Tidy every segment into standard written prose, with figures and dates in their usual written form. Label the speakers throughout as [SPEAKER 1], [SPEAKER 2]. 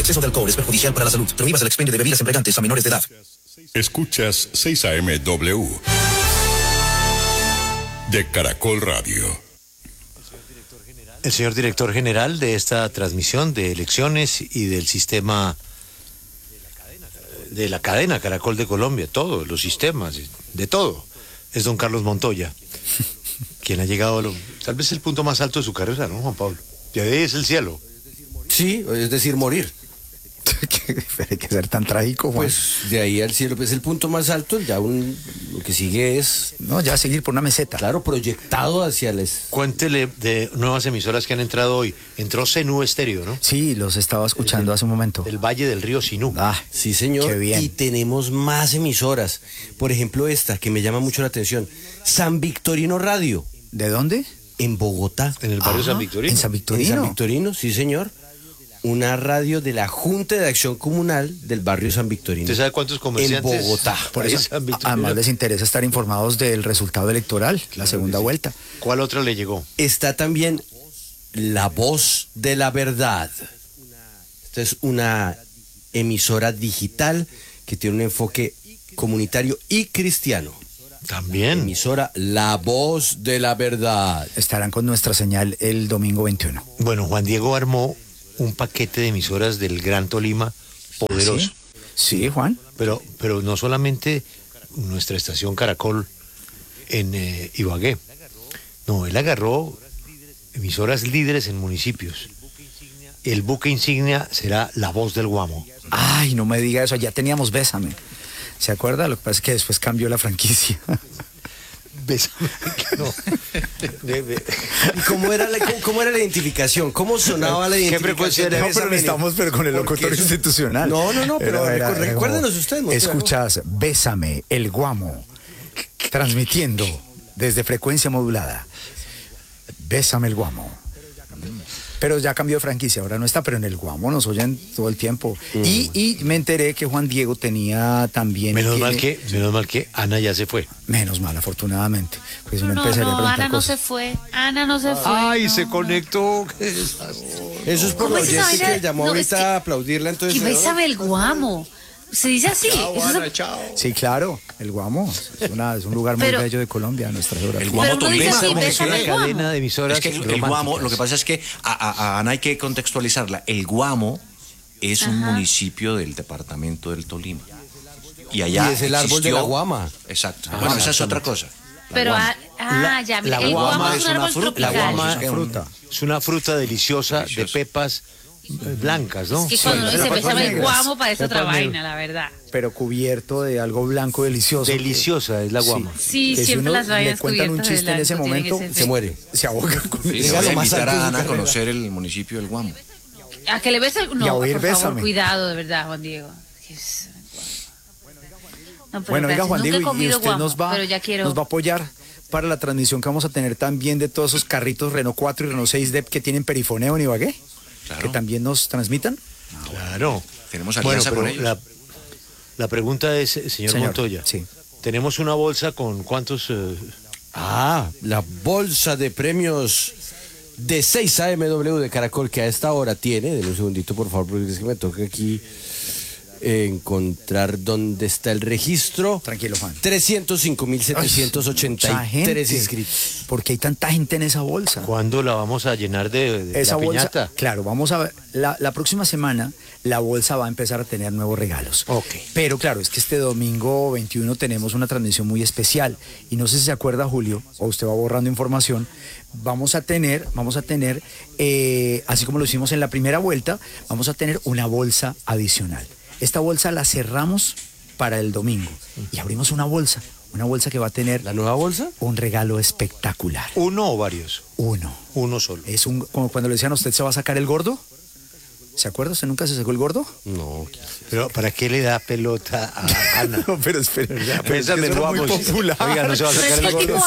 [SPEAKER 1] exceso de alcohol es perjudicial para la salud. Prohíbas el expendio de bebidas embriagantes a menores de edad.
[SPEAKER 2] Escuchas 6am-W de Caracol Radio.
[SPEAKER 3] El señor director general de esta transmisión de elecciones y del sistema de la cadena Caracol de Colombia, todos los sistemas, de todo, es don Carlos Montoya, quien ha llegado a tal vez el punto más alto de su carrera, ¿no, Juan Pablo? De ahí es el cielo.
[SPEAKER 4] Sí, es decir, morir.
[SPEAKER 5] Hay que ser tan trágico, Juan.
[SPEAKER 4] Pues de ahí al cielo, pues el punto más alto, ya lo que sigue es...
[SPEAKER 5] No, ya seguir por una meseta.
[SPEAKER 4] Claro, proyectado hacia el...
[SPEAKER 3] Cuéntele de nuevas emisoras que han entrado hoy. Entró Zenú Estéreo, ¿no?
[SPEAKER 5] Sí, los estaba escuchando hace un momento.
[SPEAKER 3] Del Valle del Río Sinú.
[SPEAKER 4] Sí, señor.
[SPEAKER 5] Qué bien.
[SPEAKER 4] Y tenemos más emisoras. Por ejemplo, esta, que me llama mucho la atención. San Victorino Radio.
[SPEAKER 5] ¿De dónde?
[SPEAKER 4] En Bogotá.
[SPEAKER 3] En el barrio San Victorino.
[SPEAKER 5] ¿En San Victorino?
[SPEAKER 4] En San Victorino, sí, señor. Una radio de la Junta de Acción Comunal del barrio San Victorino.
[SPEAKER 3] ¿Usted sabe cuántos comerciantes?
[SPEAKER 4] En Bogotá.
[SPEAKER 5] Por eso, además les interesa estar informados del resultado electoral, la segunda vuelta.
[SPEAKER 3] ¿Cuál otra le llegó?
[SPEAKER 4] Está también La Voz de la Verdad. Esta es una emisora digital que tiene un enfoque comunitario y cristiano.
[SPEAKER 3] También.
[SPEAKER 4] Emisora La Voz de la Verdad.
[SPEAKER 5] Estarán con nuestra señal el domingo 21.
[SPEAKER 3] Bueno, Juan Diego armó un paquete de emisoras del Gran Tolima poderoso.
[SPEAKER 5] Sí, Juan.
[SPEAKER 3] Pero no solamente nuestra estación Caracol en Ibagué. No, él agarró emisoras líderes en municipios. El buque insignia será La Voz del Guamo.
[SPEAKER 5] Ay, no me diga eso, ya teníamos Bésame. ¿Se acuerda? Lo que pasa es que después cambió la franquicia.
[SPEAKER 3] Bésame. No.
[SPEAKER 4] ¿Y cómo era la identificación? ¿Cómo sonaba la identificación?
[SPEAKER 3] ¿Qué frecuencia era?
[SPEAKER 5] No, pero estamos con el locutor institucional.
[SPEAKER 4] No, pero recuérdenos ustedes.
[SPEAKER 5] Escuchas Bésame, el Guamo, transmitiendo desde frecuencia modulada. Bésame el Guamo. Pero ya cambió de franquicia, ahora no está, pero en el Guamo nos oyen todo el tiempo. Y me enteré que Juan Diego tenía también...
[SPEAKER 3] Menos mal que Ana ya se fue.
[SPEAKER 5] Menos mal, afortunadamente. Pues
[SPEAKER 6] no, Ana no se fue. Ana no se fue.
[SPEAKER 3] Ay, se conectó.
[SPEAKER 4] Eso es por la oyente que llamó ahorita a aplaudirla. Entonces,
[SPEAKER 6] que Bésame el Guamo. Se dice así.
[SPEAKER 5] Chao. Sí, claro, el Guamo es un lugar muy bello de Colombia, nuestra geografía.
[SPEAKER 7] El Guamo Tolima
[SPEAKER 3] Es una cadena de emisoras.
[SPEAKER 7] Es que el Guamo, lo que pasa es que a Ana hay que contextualizarla. El Guamo es un municipio del departamento del Tolima. Y allá
[SPEAKER 4] es el árbol de la guama.
[SPEAKER 7] Exacto. Bueno, esa es otra cosa.
[SPEAKER 6] Pero, ya, mira, el guamo es un árbol tropical.
[SPEAKER 3] La guama es una fruta deliciosa de pepas blancas, ¿no?
[SPEAKER 6] Es que cuando uno dice Bésame el Guamo parece otra vaina, la verdad.
[SPEAKER 5] Pero cubierto de algo blanco delicioso.
[SPEAKER 3] Deliciosa es la guama.
[SPEAKER 6] Sí, siempre las vainas
[SPEAKER 5] le cuentan un chiste en ese momento,
[SPEAKER 4] se muere.
[SPEAKER 5] Se ahoga con
[SPEAKER 7] Sí, voy a invitar a Ana a conocer el municipio del Guamo.
[SPEAKER 6] A que le bese el... No,
[SPEAKER 5] por
[SPEAKER 6] favor, cuidado, de verdad, Juan Diego.
[SPEAKER 5] Bueno, oiga, Juan Diego, y usted
[SPEAKER 6] guamo,
[SPEAKER 5] nos va a apoyar para la transmisión que vamos a tener también de todos esos carritos Renault 4 y Renault 6 DEP que tienen perifoneo en Ibagué. Claro. Que también nos transmitan.
[SPEAKER 3] Claro.
[SPEAKER 7] Tenemos alianza con ellos.
[SPEAKER 3] La pregunta es, señor Montoya.
[SPEAKER 5] Sí.
[SPEAKER 3] Tenemos una bolsa con cuántos...
[SPEAKER 4] La bolsa de premios de 6am-W de Caracol que a esta hora tiene. Denme un segundito, por favor, porque es que me toca aquí encontrar dónde está el registro.
[SPEAKER 5] Tranquilo, Juan.
[SPEAKER 4] 305.783 inscritos.
[SPEAKER 5] ¿Por qué hay tanta gente en esa bolsa?
[SPEAKER 3] ¿Cuándo la vamos a llenar de
[SPEAKER 5] esa
[SPEAKER 3] la
[SPEAKER 5] bolsa,
[SPEAKER 3] piñata?
[SPEAKER 5] Claro, vamos a ver. La próxima semana la bolsa va a empezar a tener nuevos regalos.
[SPEAKER 3] Ok.
[SPEAKER 5] Pero claro, es que este domingo 21 tenemos una transmisión muy especial. Y no sé si se acuerda, Julio, o usted va borrando información. Vamos a tener, así como lo hicimos en la primera vuelta, vamos a tener una bolsa adicional. Esta bolsa la cerramos para el domingo y abrimos una bolsa que va a tener...
[SPEAKER 4] ¿La nueva bolsa?
[SPEAKER 5] Un regalo espectacular.
[SPEAKER 3] ¿Uno o varios?
[SPEAKER 5] Uno
[SPEAKER 3] solo.
[SPEAKER 5] Es como cuando le decían a usted, ¿se va a sacar el gordo? ¿Se acuerda? ¿Usted nunca se sacó el gordo?
[SPEAKER 4] No.
[SPEAKER 3] Pero ¿para qué le da pelota a Ana?
[SPEAKER 5] No, pero espera.
[SPEAKER 3] Bésame el Guamo.
[SPEAKER 5] Muy popular.
[SPEAKER 3] Oiga, no se va a sacar el gordo.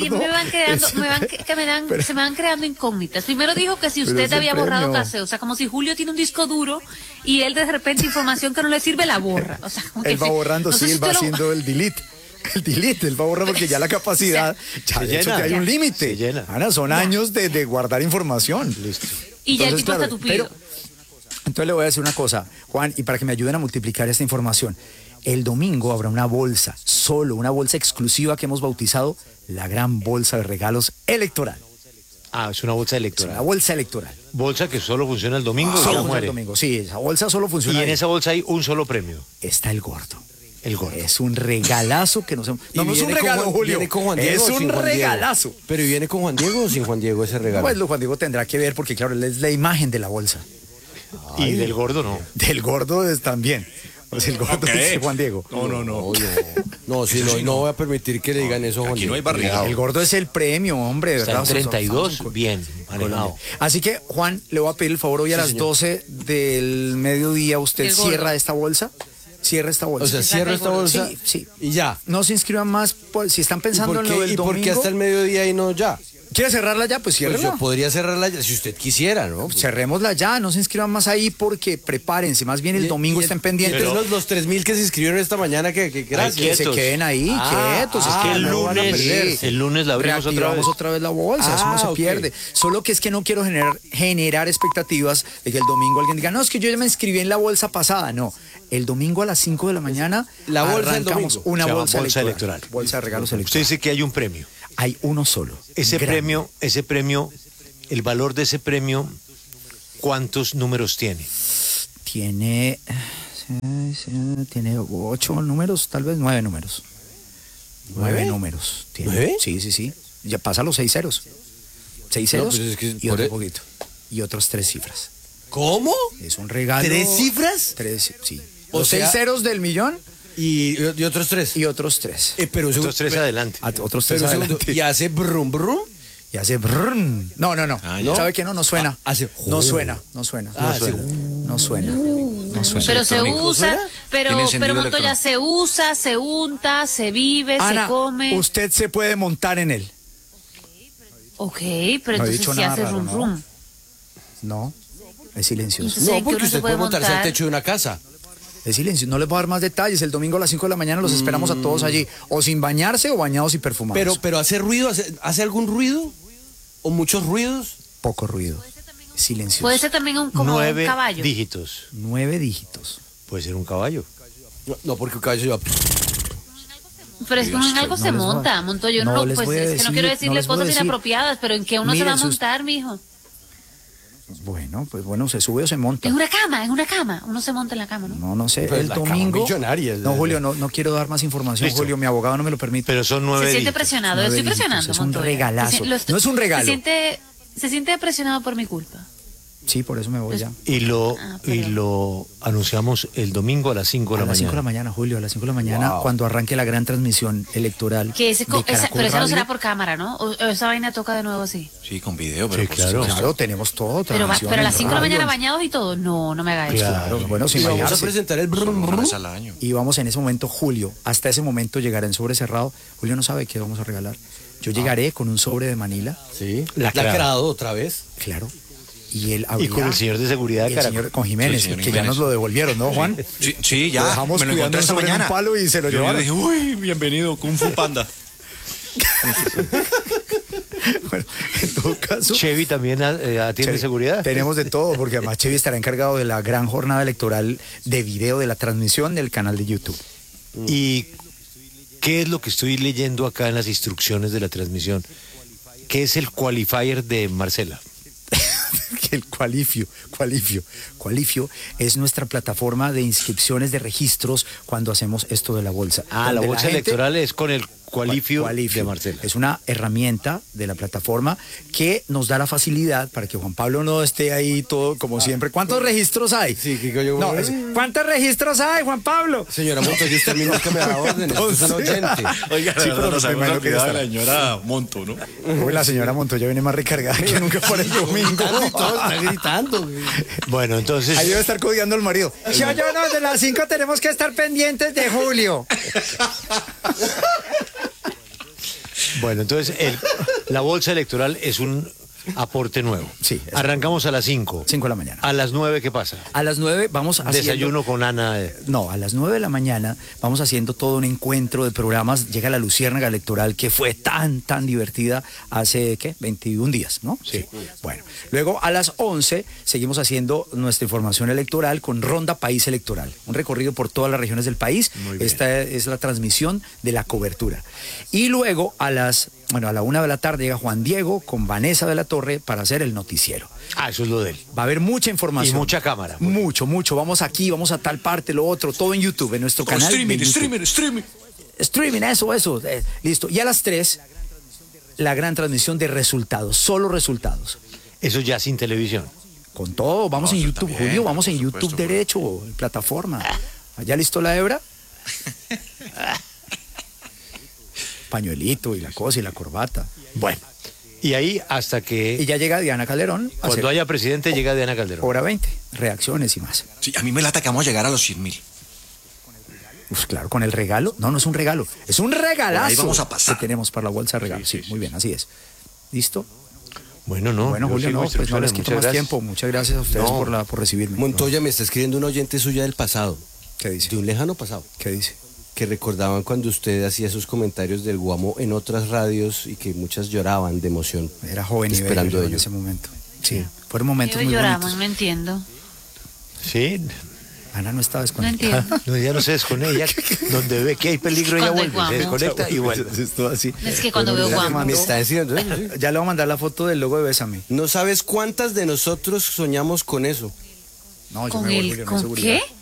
[SPEAKER 6] Se me van creando incógnitas. Primero dijo que si usted había borrado caseo, o sea, como si Julio tiene un disco duro y él de repente información que no le sirve la borra. O sea, como que
[SPEAKER 5] él va borrando,
[SPEAKER 6] no sé
[SPEAKER 5] sí,
[SPEAKER 6] si
[SPEAKER 5] él va haciendo el delete. Él va a borrar porque ya la capacidad, ya de hecho que hay un límite. Ana, son años de guardar información.
[SPEAKER 6] Listo. Y ya el tipo está tupido.
[SPEAKER 5] Entonces le voy a decir una cosa, Juan, y para que me ayuden a multiplicar esta información. El domingo habrá una bolsa, solo una bolsa exclusiva que hemos bautizado la gran bolsa de regalos electoral.
[SPEAKER 3] Ah, es una bolsa
[SPEAKER 5] Es
[SPEAKER 3] electoral.
[SPEAKER 5] una bolsa electoral.
[SPEAKER 3] Bolsa que solo funciona el domingo y
[SPEAKER 5] Solo
[SPEAKER 3] ya
[SPEAKER 5] funciona
[SPEAKER 3] muere.
[SPEAKER 5] el domingo. Sí, esa bolsa solo
[SPEAKER 3] Y
[SPEAKER 5] funciona.
[SPEAKER 3] en
[SPEAKER 5] ahí.
[SPEAKER 3] esa bolsa hay un solo premio.
[SPEAKER 5] Está el gordo.
[SPEAKER 3] El gordo.
[SPEAKER 5] Es un regalazo que no se...
[SPEAKER 4] Y
[SPEAKER 5] No, no es un
[SPEAKER 4] viene con
[SPEAKER 5] regalo,
[SPEAKER 4] Juan-
[SPEAKER 5] Julio.
[SPEAKER 4] viene con Juan Diego
[SPEAKER 5] Es
[SPEAKER 4] o sin
[SPEAKER 5] un
[SPEAKER 4] Juan Diego.
[SPEAKER 5] regalazo.
[SPEAKER 4] Pero ¿viene con Juan Diego o sin Juan Diego ese regalo?
[SPEAKER 5] Pues lo Juan Diego tendrá que ver porque, claro, él es la imagen de la bolsa.
[SPEAKER 3] Y del gordo no.
[SPEAKER 5] Del gordo es también. O sea, el gordo es Juan Diego.
[SPEAKER 4] No, sí, no voy a permitir que le digan eso a Juan
[SPEAKER 7] Aquí no hay
[SPEAKER 4] Diego.
[SPEAKER 7] barrigado.
[SPEAKER 5] El gordo es el premio, hombre, de
[SPEAKER 3] Está
[SPEAKER 5] verdad.
[SPEAKER 3] en
[SPEAKER 5] O sea,
[SPEAKER 3] 32, bien manejado.
[SPEAKER 5] Así que, Juan, le voy a pedir el favor hoy a las 12 del mediodía. Usted
[SPEAKER 6] El gordo.
[SPEAKER 5] cierra esta bolsa. Cierra esta bolsa.
[SPEAKER 4] O sea, cierro esta bolsa
[SPEAKER 5] Sí, sí.
[SPEAKER 4] y ya.
[SPEAKER 5] No se inscriban más. Si están
[SPEAKER 4] ¿Y
[SPEAKER 5] pensando
[SPEAKER 4] por
[SPEAKER 5] en lo
[SPEAKER 4] qué,
[SPEAKER 5] del
[SPEAKER 4] y por qué
[SPEAKER 5] domingo.
[SPEAKER 4] hasta el mediodía y no ya?
[SPEAKER 5] ¿Quiere cerrarla ya? Pues
[SPEAKER 4] Pues
[SPEAKER 5] ciérrela.
[SPEAKER 4] yo podría cerrarla ya, si usted quisiera, ¿no?
[SPEAKER 5] Cerrémosla ya, no se inscriban más ahí porque prepárense. Más bien el domingo estén pendientes.
[SPEAKER 4] Entonces los 3.000 que se inscribieron esta mañana, que gracias.
[SPEAKER 5] Que se
[SPEAKER 3] quietos.
[SPEAKER 5] queden ahí, quietos.
[SPEAKER 3] Es que el
[SPEAKER 5] no van a
[SPEAKER 3] lunes,
[SPEAKER 5] perderse.
[SPEAKER 3] el lunes la abrimos otra vez.
[SPEAKER 5] Reactivamos otra vez la bolsa, eso no se
[SPEAKER 4] ok.
[SPEAKER 5] pierde. Solo que es que no quiero generar expectativas de que el domingo alguien diga, no, es que yo ya me inscribí en la bolsa pasada. No, el domingo a las 5 de la mañana
[SPEAKER 4] La bolsa del
[SPEAKER 5] arrancamos
[SPEAKER 4] domingo.
[SPEAKER 5] una
[SPEAKER 3] Se llama
[SPEAKER 5] bolsa,
[SPEAKER 3] bolsa
[SPEAKER 5] electoral.
[SPEAKER 3] electoral.
[SPEAKER 5] Bolsa de regalos
[SPEAKER 3] Usted
[SPEAKER 5] electorales.
[SPEAKER 3] dice que hay un premio.
[SPEAKER 5] Hay uno solo.
[SPEAKER 3] Ese
[SPEAKER 5] grande.
[SPEAKER 3] premio, el valor de ese premio, ¿cuántos números tiene?
[SPEAKER 5] Tiene 8 números, tal vez 9 números. 9 números. Tiene.
[SPEAKER 4] ¿Nueve?
[SPEAKER 5] Sí. Ya pasa los 6 ceros. 6 ceros
[SPEAKER 4] pues es que
[SPEAKER 5] y
[SPEAKER 4] por
[SPEAKER 5] otro
[SPEAKER 4] e-
[SPEAKER 5] poquito. Y otros 3 cifras.
[SPEAKER 4] ¿Cómo?
[SPEAKER 5] Es un regalo.
[SPEAKER 4] ¿3 cifras?
[SPEAKER 5] 3, sí.
[SPEAKER 4] O
[SPEAKER 5] Los
[SPEAKER 4] sea-
[SPEAKER 5] 6 ceros del millón
[SPEAKER 4] Y otros 3.
[SPEAKER 5] y otros 3.
[SPEAKER 4] Pero
[SPEAKER 3] Estos tres adelante.
[SPEAKER 5] Otros 3
[SPEAKER 4] pero un segundo,
[SPEAKER 5] adelante.
[SPEAKER 4] ¿y hace brum brum?
[SPEAKER 5] Y hace brrrn. No.
[SPEAKER 7] Ah, ya.
[SPEAKER 5] ¿Sabe qué? No suena.
[SPEAKER 4] Hace
[SPEAKER 5] No suena. No suena.
[SPEAKER 4] Ah, hace
[SPEAKER 5] No suena. No suena.
[SPEAKER 6] Pero se
[SPEAKER 7] electrónico,
[SPEAKER 6] usa,
[SPEAKER 7] ¿Tiene
[SPEAKER 6] pero
[SPEAKER 7] encendido
[SPEAKER 6] Montoya,
[SPEAKER 7] electrónico?
[SPEAKER 6] se usa, se unta, se vive,
[SPEAKER 5] Ana,
[SPEAKER 6] se come.
[SPEAKER 5] usted se puede montar en él.
[SPEAKER 6] Ok, pero
[SPEAKER 5] No he
[SPEAKER 6] entonces
[SPEAKER 5] dicho
[SPEAKER 6] sí
[SPEAKER 5] nada
[SPEAKER 6] hace
[SPEAKER 5] raro,
[SPEAKER 6] rum
[SPEAKER 5] ¿no?
[SPEAKER 6] rum.
[SPEAKER 5] No. Es silencioso.
[SPEAKER 6] Entonces,
[SPEAKER 4] No,
[SPEAKER 6] ¿en qué
[SPEAKER 4] porque
[SPEAKER 6] uno se
[SPEAKER 4] usted
[SPEAKER 6] puede
[SPEAKER 4] puede montarse al
[SPEAKER 6] montar?
[SPEAKER 4] techo de una casa.
[SPEAKER 5] Es silencio, no les voy a dar más detalles. El domingo a las 5 de la mañana los esperamos a todos allí, o sin bañarse o bañados y perfumados.
[SPEAKER 4] Pero hace ruido, hace algún ruido o muchos ruidos.
[SPEAKER 5] Poco ruido, silencioso.
[SPEAKER 6] Puede ser también como
[SPEAKER 3] 9
[SPEAKER 6] un caballo.
[SPEAKER 3] dígitos.
[SPEAKER 5] 9 dígitos.
[SPEAKER 3] Puede ser un caballo.
[SPEAKER 4] No, porque un caballo lleva.
[SPEAKER 6] Pero es que uno en algo
[SPEAKER 5] no
[SPEAKER 6] se
[SPEAKER 5] les voy a-
[SPEAKER 6] monta, monto yo
[SPEAKER 5] no
[SPEAKER 6] no,
[SPEAKER 5] les
[SPEAKER 6] pues
[SPEAKER 5] voy a
[SPEAKER 6] es que
[SPEAKER 5] decir,
[SPEAKER 6] no quiero
[SPEAKER 5] no
[SPEAKER 6] decirle
[SPEAKER 5] les voy a
[SPEAKER 6] cosas
[SPEAKER 5] decir.
[SPEAKER 6] inapropiadas, pero ¿en qué uno se
[SPEAKER 5] Miren,
[SPEAKER 6] va a
[SPEAKER 5] sus-
[SPEAKER 6] montar, mijo?
[SPEAKER 5] Bueno, pues bueno, se sube o se monta.
[SPEAKER 6] En una cama, uno se monta en la cama, ¿no?
[SPEAKER 5] No sé,
[SPEAKER 4] Pues
[SPEAKER 5] el
[SPEAKER 4] la cama
[SPEAKER 5] domingo.
[SPEAKER 4] millonaria,
[SPEAKER 5] No, Julio, no quiero dar más información,
[SPEAKER 3] Listo.
[SPEAKER 5] Julio, mi abogado no me lo permite.
[SPEAKER 3] Pero son 9
[SPEAKER 6] Se siente
[SPEAKER 3] dígitos.
[SPEAKER 6] presionado,
[SPEAKER 5] 9
[SPEAKER 6] estoy
[SPEAKER 5] dígitos,
[SPEAKER 6] presionando,
[SPEAKER 5] es un
[SPEAKER 6] Montoya.
[SPEAKER 5] regalazo.
[SPEAKER 6] Se si-
[SPEAKER 5] No es un regalo.
[SPEAKER 6] Se siente presionado por mi culpa.
[SPEAKER 5] Sí, por eso me voy ya.
[SPEAKER 3] Y lo,
[SPEAKER 6] perdón.
[SPEAKER 3] y lo anunciamos el domingo a las 5 de
[SPEAKER 5] A
[SPEAKER 3] la
[SPEAKER 5] las 5 de la
[SPEAKER 3] mañana.
[SPEAKER 5] mañana, Julio, a las 5 de la mañana,
[SPEAKER 4] Wow.
[SPEAKER 5] cuando arranque la gran transmisión electoral.
[SPEAKER 6] Que ese,
[SPEAKER 5] de Caracol
[SPEAKER 6] pero ese no
[SPEAKER 5] Radio.
[SPEAKER 6] será por cámara, ¿no? O esa vaina toca de nuevo así.
[SPEAKER 7] Sí, con video, pero
[SPEAKER 3] Sí,
[SPEAKER 7] por
[SPEAKER 3] claro.
[SPEAKER 7] supuesto.
[SPEAKER 5] Claro, tenemos todo.
[SPEAKER 6] Pero,
[SPEAKER 5] transmisión
[SPEAKER 6] pero a
[SPEAKER 5] en
[SPEAKER 6] las 5 de la mañana
[SPEAKER 5] radio.
[SPEAKER 6] bañados y todo. No me haga eso.
[SPEAKER 3] Claro.
[SPEAKER 5] Bueno, sin
[SPEAKER 4] Y vamos a
[SPEAKER 5] bañarse.
[SPEAKER 4] presentar el brum
[SPEAKER 7] Solo una
[SPEAKER 4] brum.
[SPEAKER 7] vez al año.
[SPEAKER 5] Y vamos en ese momento, Julio, hasta ese momento llegará en sobre cerrado. Julio no sabe qué vamos a regalar. Yo llegaré con un sobre de Manila,
[SPEAKER 4] Sí.
[SPEAKER 3] Lacrado.
[SPEAKER 4] Lacrado otra vez.
[SPEAKER 5] claro. Y él
[SPEAKER 3] Y
[SPEAKER 5] abrirá.
[SPEAKER 3] con el señor de seguridad de
[SPEAKER 5] y el
[SPEAKER 3] Caracol.
[SPEAKER 5] señor con Jiménez,
[SPEAKER 7] Sí, señor
[SPEAKER 5] que ya
[SPEAKER 7] Jiménez.
[SPEAKER 5] nos lo devolvieron, ¿no, Juan?
[SPEAKER 7] Sí, ya.
[SPEAKER 5] Lo dejamos
[SPEAKER 7] me lo
[SPEAKER 5] cuidando
[SPEAKER 7] encontré esta
[SPEAKER 5] sobre un
[SPEAKER 7] mañana.
[SPEAKER 5] palo y se lo
[SPEAKER 7] Yo
[SPEAKER 5] llevaron.
[SPEAKER 7] dije, uy, bienvenido, Kung Fu Panda.
[SPEAKER 5] Bueno, en todo caso.
[SPEAKER 3] Chevy también atiende
[SPEAKER 5] Chevy,
[SPEAKER 3] seguridad.
[SPEAKER 5] Tenemos de todo, porque además Chevy estará encargado de la gran jornada electoral de video de la transmisión del canal de YouTube.
[SPEAKER 3] ¿Y qué es lo que estoy leyendo acá en las instrucciones de la transmisión? ¿Qué es el qualifier de Marcela?
[SPEAKER 5] El Qualifio es nuestra plataforma de inscripciones de registros cuando hacemos esto de la bolsa.
[SPEAKER 3] Ah, la
[SPEAKER 5] Donde
[SPEAKER 3] bolsa
[SPEAKER 5] gente-
[SPEAKER 3] electoral es con el qualifio
[SPEAKER 5] Qualifio.
[SPEAKER 3] de Marcela.
[SPEAKER 5] Es una herramienta de la plataforma que nos da la facilidad para que Juan Pablo no esté ahí todo como siempre. ¿Cuántos registros hay?
[SPEAKER 4] Sí, que yo-
[SPEAKER 5] No, ¿cuántos registros hay, Juan Pablo?
[SPEAKER 4] Señora Montoya, usted a mí nunca me da órdenes. Usted es un oyente.
[SPEAKER 7] Oiga,
[SPEAKER 5] Sí, pero no sabemos lo que está.
[SPEAKER 7] la señora Monto, ¿no?
[SPEAKER 5] Uy, la señora Montoya viene más recargada que nunca para el domingo.
[SPEAKER 4] Gritando y todo, está gritando. güey.
[SPEAKER 3] Bueno, entonces,
[SPEAKER 5] Ahí debe estar codiando al marido. Si yo no, de las 5 tenemos que estar pendientes de Julio.
[SPEAKER 3] la bolsa electoral es un aporte nuevo.
[SPEAKER 5] Sí, exacto.
[SPEAKER 3] Arrancamos a las 5.
[SPEAKER 5] 5 de la mañana.
[SPEAKER 3] A las 9, ¿qué pasa?
[SPEAKER 5] A las 9 vamos haciendo...
[SPEAKER 3] Desayuno con Ana.
[SPEAKER 5] No, a las 9 de la mañana vamos haciendo todo un encuentro de programas. Llega la Luciérnaga Electoral, que fue tan divertida hace, 21 días, ¿no?
[SPEAKER 3] Sí.
[SPEAKER 5] Bueno, luego a las 11 seguimos haciendo nuestra información electoral con Ronda País Electoral. Un recorrido por todas las regiones del país. Esta es la transmisión de la cobertura. Y luego a la 1 de la tarde llega Juan Diego con Vanessa de la Torre para hacer el noticiero.
[SPEAKER 3] Eso es lo de él.
[SPEAKER 5] Va a haber mucha información.
[SPEAKER 3] Y mucha cámara.
[SPEAKER 5] Mucho. Vamos aquí, vamos a tal parte, lo otro, todo en YouTube, en nuestro canal. Streaming, eso. Listo. Y a las 3, la gran transmisión de resultados, solo resultados.
[SPEAKER 3] Eso ya sin televisión.
[SPEAKER 5] Con todo, vamos en YouTube,
[SPEAKER 7] también,
[SPEAKER 5] Julio, vamos en
[SPEAKER 7] por
[SPEAKER 5] YouTube
[SPEAKER 7] supuesto,
[SPEAKER 5] derecho, en plataforma. ¿Ya listo la hebra? Pañuelito y la cosa y la corbata.
[SPEAKER 3] Bueno, y ahí hasta que...
[SPEAKER 5] Y ya llega Diana Calderón. a
[SPEAKER 3] Cuando
[SPEAKER 5] hacer
[SPEAKER 3] haya presidente llega Diana Calderón.
[SPEAKER 5] hora 20, reacciones y más.
[SPEAKER 7] Sí, a mí me lata que vamos a llegar a los 100.000.
[SPEAKER 5] Pues claro, con el regalo. No es un regalo, es un regalazo.
[SPEAKER 7] Por ahí vamos a pasar.
[SPEAKER 5] Que tenemos para la bolsa de regalos. Sí, muy bien, así es. ¿Listo?
[SPEAKER 3] Bueno, no.
[SPEAKER 5] Bueno,
[SPEAKER 3] yo
[SPEAKER 5] Julio,
[SPEAKER 3] sigo
[SPEAKER 5] no, pues no les
[SPEAKER 3] instrucciones,
[SPEAKER 5] quito
[SPEAKER 3] muchas
[SPEAKER 5] más
[SPEAKER 3] gracias.
[SPEAKER 5] tiempo. Muchas gracias a ustedes
[SPEAKER 3] No.
[SPEAKER 5] por recibirme.
[SPEAKER 4] Montoya, me está escribiendo una oyente suya del pasado,
[SPEAKER 5] ¿Qué dice?
[SPEAKER 4] de un lejano pasado,
[SPEAKER 5] ¿Qué dice?
[SPEAKER 4] que recordaban cuando usted hacía esos comentarios del Guamo en otras radios y que muchas lloraban de emoción.
[SPEAKER 5] Era joven y
[SPEAKER 4] esperando
[SPEAKER 5] bello yo en
[SPEAKER 4] ello.
[SPEAKER 5] ese momento. Sí, fueron momentos
[SPEAKER 6] Ellos
[SPEAKER 5] muy
[SPEAKER 6] lloraban,
[SPEAKER 5] bonitos.
[SPEAKER 6] no entiendo.
[SPEAKER 3] Sí.
[SPEAKER 5] Ana no estaba
[SPEAKER 6] No
[SPEAKER 5] desconectada.
[SPEAKER 6] entiendo.
[SPEAKER 3] No, ella no se desconecta. Ella, donde ve que hay peligro, ella
[SPEAKER 6] Cuando hay
[SPEAKER 3] vuelve. Se
[SPEAKER 6] guamo.
[SPEAKER 3] desconecta y vuelve.
[SPEAKER 5] Esto así.
[SPEAKER 6] Es que cuando veo
[SPEAKER 5] ya le
[SPEAKER 6] guamo.
[SPEAKER 5] mando-
[SPEAKER 4] Me está diciendo,
[SPEAKER 5] Ya le voy a mandar la foto del logo de Bésame.
[SPEAKER 4] no sabes cuántas de nosotros soñamos con eso.
[SPEAKER 5] No, yo
[SPEAKER 6] ¿Con
[SPEAKER 5] me voy,
[SPEAKER 6] el
[SPEAKER 5] Julio, no hay
[SPEAKER 6] con
[SPEAKER 5] seguridad.
[SPEAKER 6] qué?